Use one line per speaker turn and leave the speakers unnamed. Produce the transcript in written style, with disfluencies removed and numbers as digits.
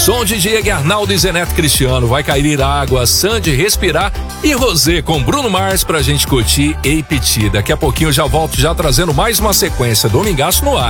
Som de Diego Arnaldo e Zeneto Cristiano. Vai cair água, Sandy Respirar e Rosé com Bruno Mars pra gente curtir Ei Piti. Daqui a pouquinho eu já volto já trazendo mais uma sequência Domingaço no ar.